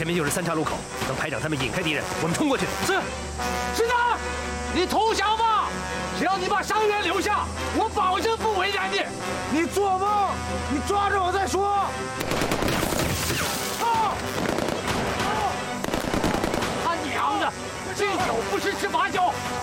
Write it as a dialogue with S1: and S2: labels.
S1: 前面就是3岔路口，等排长他们引开敌人，我们冲过去。
S2: 是，师长，你投降吧！只要你把伤员留下，我